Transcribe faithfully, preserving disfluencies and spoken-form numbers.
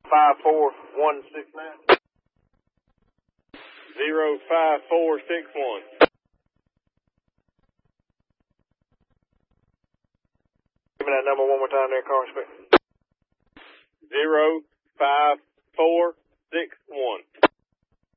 five four one six nine. Zero five four six one. Give me that number one more time there, car inspector. Zero five four six one.